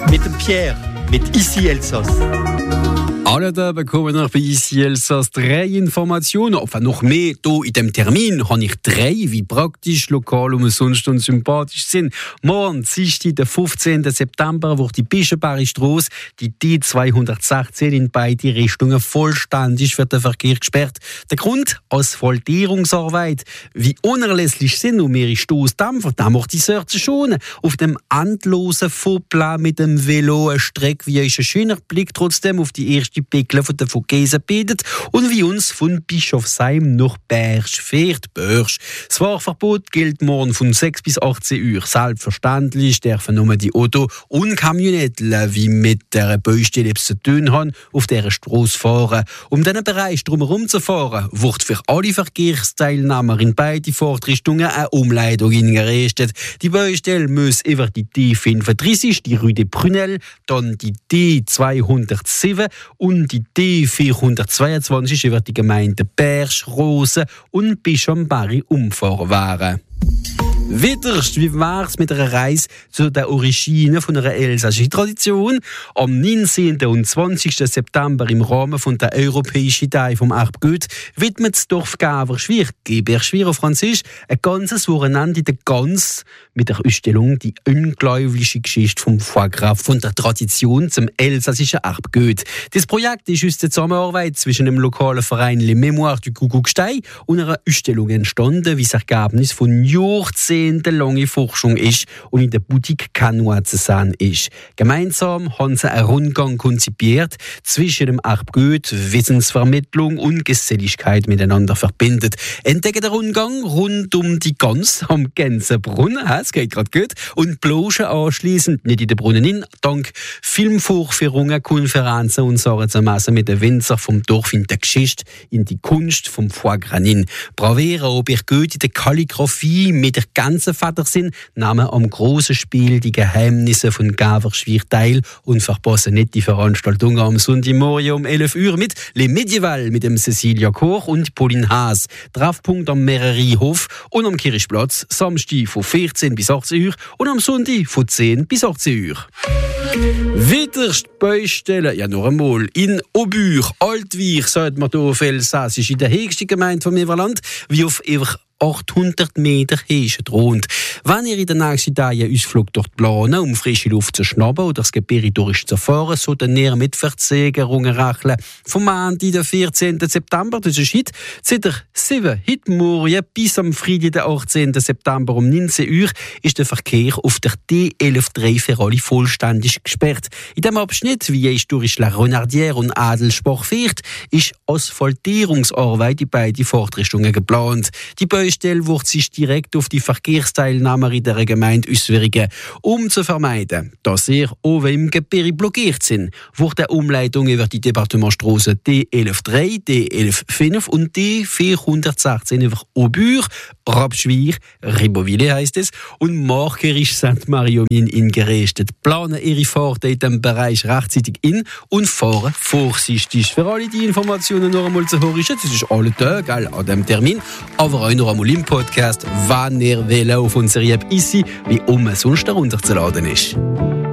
mit dem Pierre, mit Ici Elsass. Alle da bekommen noch bei Ici Elsass 3 Informationen. Enfin, noch mehr hier in diesem Termin habe ich 3, wie praktisch, lokal, umsonst und sympathisch sind. Morgen, Dienstag, der 15. September, wird die Bischenberger Strasse, die D216 in beide Richtungen vollständig für den Verkehr gesperrt. Der Grund? Asphaltierungsarbeit. Wie unerlässlich sind um ihre Stossdämpfer, da macht die Sörze schon. Auf dem endlosen Fauxplan mit dem Velo eine Strecke, wie ein schöner Blick trotzdem auf die erste Pickel von der Vogesen bietet und wie uns von Bischofsheim nach Bersch fährt. Bersch. Das Fahrverbot gilt morgen von 6 bis 18 Uhr. Selbstverständlich dürfen nur die Auto- und Kamionetten, wie mit der Baustelle zu tun haben, auf dieser Strasse fahren. Um diesen Bereich drumherum zu fahren, wird für alle Verkehrsteilnehmer in beide Fahrtrichtungen eine Umleitung eingerichtet. Die Baustelle muss über die D35, die Rue de Prunel, dann die D207 und die D422 über die Gemeinden Bersch, Rosen und Bischofsberg umfahren werden. Wiederst, wie wär's mit einer Reise zu den Originen von einer elsassischen Tradition? Am 19. und 20. September im Rahmen von der Europäischen Tage vom Erbgut widmet das Dorf Gaverschwir, Geberschwir auf Französisch, ein ganzes Wochenende der Gans mit der Ausstellung «Die unglaubliche Geschichte vom Foie Gras, von der Tradition zum elsassischen Erbgut». Das Projekt ist aus der Zusammenarbeit zwischen dem lokalen Verein Les Mémoires du Kuckuckstein und einer Ausstellung entstanden, wie das Ergebnis von jahrzehntelange Forschung ist und in der Boutique Canois zu sehen ist. Gemeinsam haben sie einen Rundgang konzipiert, zwischen dem Erbgut, Wissensvermittlung und Geselligkeit miteinander verbindet. Entdecken den Rundgang rund um die Gans am Gänsebrunn, es geht gerade gut, und bloschen anschliessend nicht in den Brunnen hin, dank Filmvorführungen, Konferenzen und Sachen zu messen mit den Winzer vom Dorf in der Geschichte, in die Kunst vom Foie Gras. Bravera, ob ich gut in der Kalligraphie mit der ganzen Vatersinn, nahmen am grossen Spiel die Geheimnisse von Gaverschwir teil und verpassen nicht die Veranstaltung am Sonntagmorgen um 11 Uhr mit Les Medieval mit dem Cecilia Koch und Pauline Haas. Treffpunkt am Mereriehof und am Kirchplatz, Samstag von 14 bis 18 Uhr und am Sonntag von 10 bis 18 Uhr. Wiederst Baustelle, ja noch einmal, in Aubure, Altwich, sagt man hier auf Elsassisch, in der höchsten Gemeinde vom Everland, wie auf über 800 Meter Heschen droht. Wenn ihr in den nächsten Tagen einen Ausflug dort planen, um frische Luft zu schnappen oder das Gebirge durchzufahren, so dann ihr mit Verzögerungen rechnen. Vom Montag, den 14. September, das ist heute, seit der 7 heute Morgen bis am Freitag, den 18. September um 19 Uhr, ist der Verkehr auf der D113 für alle vollständig gesperrt. In diesem Abschnitt, wie es durch La Renardière und Adelsbach fährt, ist Asphaltierungsarbeit in beide Fahrtrichtungen geplant. Die Baustelle wird sich direkt auf die Verkehrsteilnehmer in der Gemeinde auswirken. Um zu vermeiden, dass sie oben im Gebirge blockiert sind, wird eine Umleitung über die Departementstrasse D113, D115 und D416 über Aubure, Rapschwir, Ribeauvillé heisst es, und markerisch Saint-Marie-aux-Mines ingerichtet. Planen ihre Fahrten in diesem Bereich rechtzeitig in und fahren vorsichtig. Für alle die Informationen noch einmal zu hören, das ist alle Tage an diesem Termin, aber auch noch einmal im Podcast, wann ihr auf unsere App Ici, wie sonst herunterzuladen ist.